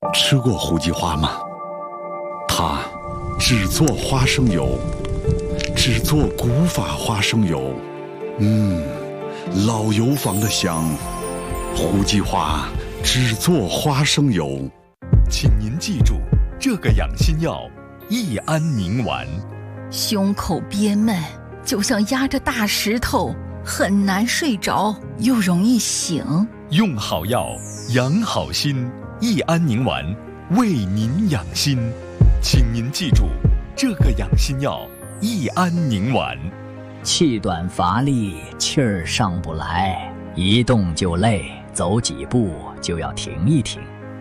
吃过胡姬花吗？它只做花生油，只做古法花生油。老油坊的香，胡姬花只做花生油。 请您记住这个养心药益安宁丸。 胸口憋闷，就像压着大石头，很难睡着，又容易醒。 用好药，养好心，益安宁丸为您养心。请您记住这个养心药益安宁丸。 气短乏力，气儿上不来，一动就累，走几步就要停一停。